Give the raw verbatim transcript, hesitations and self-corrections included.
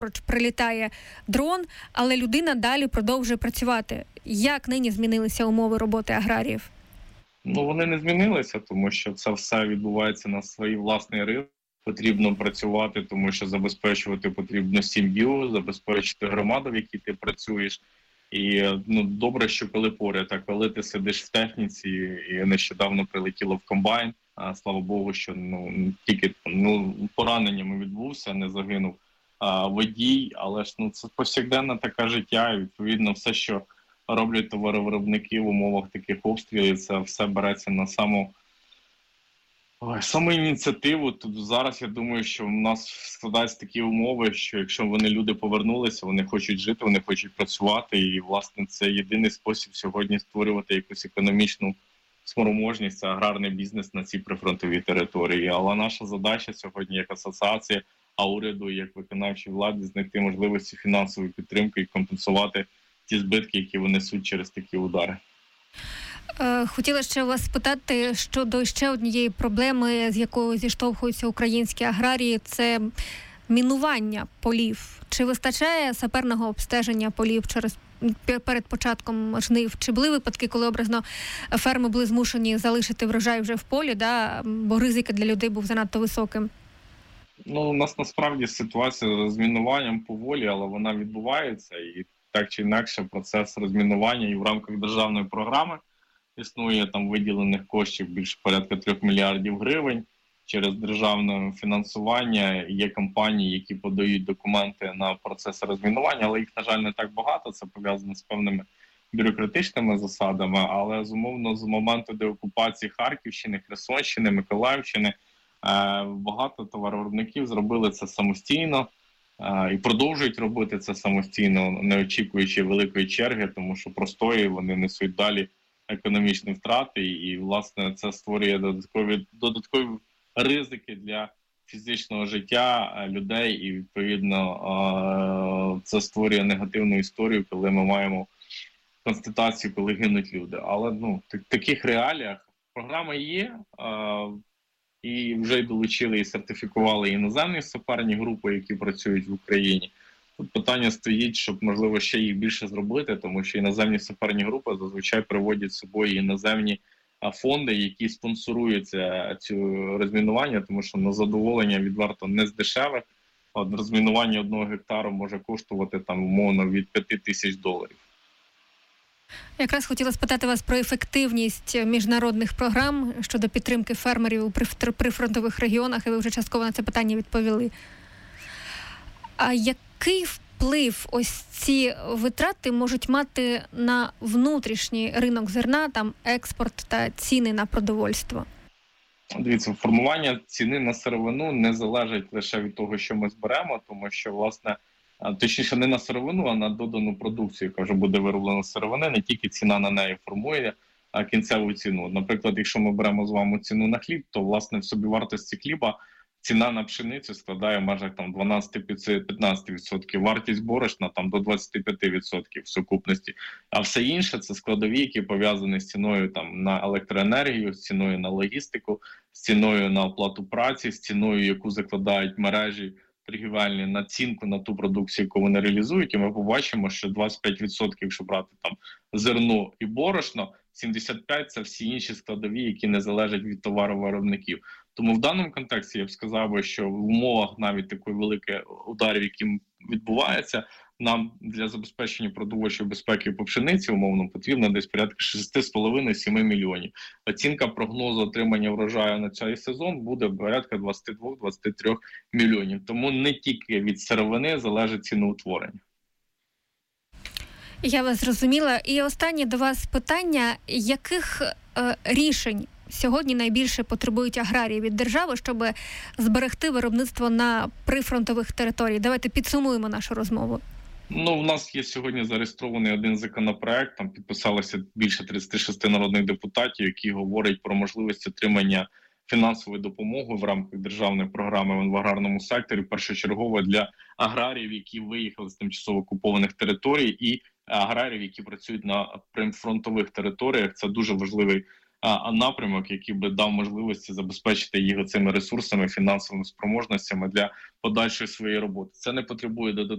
прилітає дрон, але людина далі продовжує працювати. Як нині змінилися умови роботи аграріїв? Ну, вони не змінилися, тому що це все відбувається на свій власний ризик. Потрібно працювати, тому що забезпечувати потрібно сім'ю, забезпечити громаду, в якій ти працюєш. І ну, добре, що коли поряд, а коли ти сидиш в техніці, і нещодавно прилетіло в комбайн, а, слава Богу, що ну, тільки ну, пораненнями відбувся, не загинув а, водій, але ж ну, це повсякденне таке життя, і відповідно все, що роблять товаровиробники в умовах таких обстрілів, це все береться на саму Ой, саме ініціативу. Тут зараз я думаю, що в нас складаються такі умови, що якщо вони люди повернулися, вони хочуть жити, вони хочуть працювати, і власне це єдиний спосіб сьогодні створювати якусь економічну спроможність, це аграрний бізнес на цій прифронтовій території. Але наша задача сьогодні як асоціація, а уряду, як виконавчій владі, знайти можливості фінансової підтримки і компенсувати ті збитки, які вони несуть через такі удари. Хотіла ще вас спитати щодо ще однієї проблеми, з якою зіштовхуються українські аграрії, це мінування полів. Чи вистачає саперного обстеження полів через перед початком жнив? Чи були випадки, коли образно ферми були змушені залишити врожай вже в полі, да, бо ризик для людей був занадто високим? Ну, у нас насправді ситуація з розмінуванням поволі, але вона відбувається. І так чи інакше процес розмінування і в рамках державної програми існує там виділених коштів більше порядка трьох мільярдів гривень. Через державне фінансування є компанії, які подають документи на процес розмінування, але їх, на жаль, не так багато. Це пов'язано з певними бюрократичними засадами, але зумовно з моменту деокупації Харківщини, Херсонщини, Миколаївщини багато товаровиробників зробили це самостійно і продовжують робити це самостійно, не очікуючи великої черги, тому що простої вони несуть далі економічні втрати, і, власне, це створює додаткові, додаткові ризики для фізичного життя людей, і, відповідно, це створює негативну історію, коли ми маємо констатацію, коли гинуть люди. Але, ну, в таких реаліях програма є, і вже долучили і сертифікували іноземні саперні групи, які працюють в Україні. Тут питання стоїть, щоб, можливо, ще їх більше зробити, тому що іноземні саперні групи зазвичай приводять з собою іноземні фонди, які спонсорують цю розмінування, тому що на задоволення відверто не з дешевих. От розмінування одного гектару може коштувати там умовно від п'яти тисяч доларів. Якраз хотіла спитати вас про ефективність міжнародних програм щодо підтримки фермерів у прифронтових регіонах, і ви вже частково на це питання відповіли. А який вплив ось ці витрати можуть мати на внутрішній ринок зерна, там експорт та ціни на продовольство? Дивіться, формування ціни на сировину не залежить лише від того, що ми зберемо, тому що, власне, точніше не на сировину, а на додану продукцію, яка вже буде вироблена з сировини, не тільки ціна на неї формує а кінцеву ціну. Наприклад, якщо ми беремо з вами ціну на хліб, то, власне, в собівартості хліба ціна на пшеницю складає в межах там дванадцять-п'ятнадцять відсотків, вартість борошна там до двадцять п'ять відсотків в сукупності. А все інше це складові, які пов'язані з ціною там на електроенергію, з ціною на логістику, з ціною на оплату праці, з ціною, яку закладають мережі торгівельні, націнку на ту продукцію, яку вони реалізують. І ми побачимо, що двадцять п'ять відсотків, якщо брати там зерно і борошно, сімдесят п'ять відсотків – це всі інші складові, які не залежать від товаровиробників. Тому в даному контексті я б сказав би, що в умовах навіть такої великої ударів, які відбуваються, нам для забезпечення продовольчої безпеки по пшениці, умовно, потрібно десь порядка шість з половиною - сім мільйонів. Оцінка прогнозу отримання врожаю на цей сезон буде порядка двадцять два - двадцять три мільйонів. Тому не тільки від сировини залежить ціноутворення. Я вас зрозуміла. І останнє до вас питання. Яких е, рішень сьогодні найбільше потребують аграрії від держави, щоб зберегти виробництво на прифронтових територіях? Давайте підсумуємо нашу розмову. Ну, в нас є сьогодні зареєстрований один законопроект, там підписалося більше тридцять шість народних депутатів, які говорять про можливість отримання фінансової допомоги в рамках державної програми в аграрному секторі, першочергово для аграріїв, які виїхали з тимчасово окупованих територій, і аграріїв, які працюють на прифронтових територіях. Це дуже важливий а, напрямок, який би дав можливості забезпечити їх цими ресурсами, фінансовими спроможностями для подальшої своєї роботи. Це не потребує додаткових